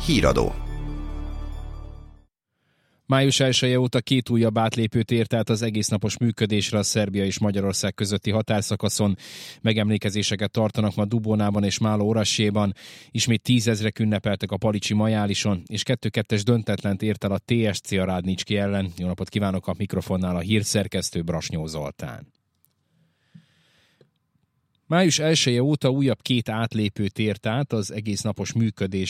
Híradó. Május 1-e óta 2 újabb átlépőt ért át az egésznapos működésre a Szerbia és Magyarország közötti határszakaszon. Megemlékezéseket tartanak ma Dubónában és Málo-Orasséban. Ismét 10 000-ek ünnepeltek a Palicsi Majálison, és 2-2-es döntetlent ért el a TSC a Rádnicski ellen. Jó napot kívánok, a mikrofonnál a hírszerkesztő Brasnyó Zoltán. Május 1-e óta újabb 2 átlépőt ért át az egésznapos működés